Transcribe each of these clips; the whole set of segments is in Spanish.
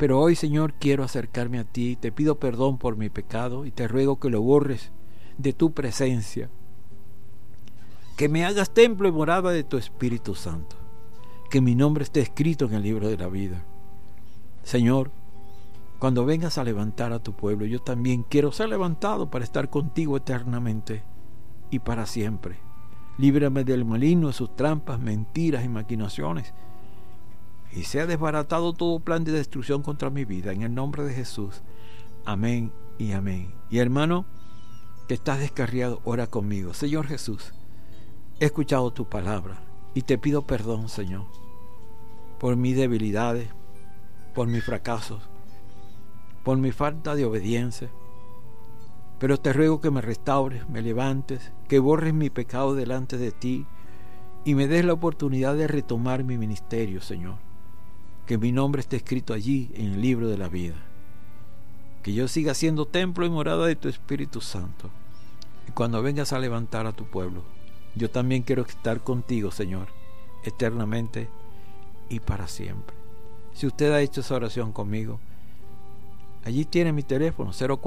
Pero hoy, Señor, quiero acercarme a ti, te pido perdón por mi pecado y te ruego que lo borres de tu presencia, que me hagas templo y morada de tu Espíritu Santo, que mi nombre esté escrito en el libro de la vida. Señor, cuando vengas a levantar a tu pueblo, yo también quiero ser levantado para estar contigo eternamente y para siempre. Líbrame del maligno, de sus trampas, mentiras y maquinaciones, y sea desbaratado todo plan de destrucción contra mi vida, en el nombre de Jesús. Amén y amén. Y hermano, que estás descarriado, ora conmigo. Señor Jesús, he escuchado tu palabra y te pido perdón, Señor, por mis debilidades, por mis fracasos, por mi falta de obediencia. Pero te ruego que me restaures, me levantes, que borres mi pecado delante de ti y me des la oportunidad de retomar mi ministerio, Señor. Que mi nombre esté escrito allí en el libro de la vida. Que yo siga siendo templo y morada de tu Espíritu Santo. Y cuando vengas a levantar a tu pueblo, yo también quiero estar contigo, Señor, eternamente y para siempre. Si usted ha hecho esa oración conmigo, allí tiene mi teléfono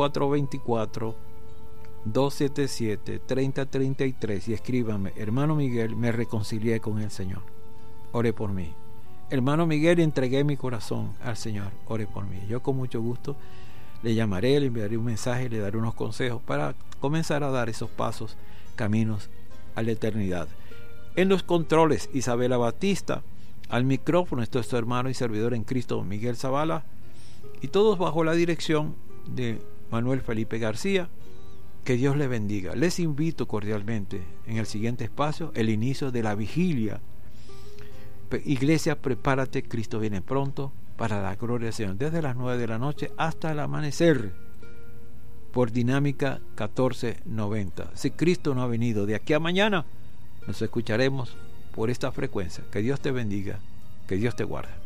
0424-277-3033 y escríbame: hermano Miguel, me reconcilié con el Señor, ore por mí. Hermano Miguel, entregué mi corazón al Señor, ore por mí. Yo con mucho gusto le llamaré, le enviaré un mensaje, le daré unos consejos para comenzar a dar esos pasos, caminos a la eternidad. En los controles, Isabela Batista. Al micrófono, esto es tu hermano y servidor en Cristo, Miguel Zavala, y todos bajo la dirección de Manuel Felipe García. Que Dios le bendiga. Les invito cordialmente en el siguiente espacio, el inicio de la vigilia. Iglesia, prepárate, Cristo viene pronto, para la gloria del Señor, desde las 9 de la noche hasta el amanecer, por Dinámica 1490. Si Cristo no ha venido de aquí a mañana, nos escucharemos por esta frecuencia. Que Dios te bendiga, que Dios te guarde.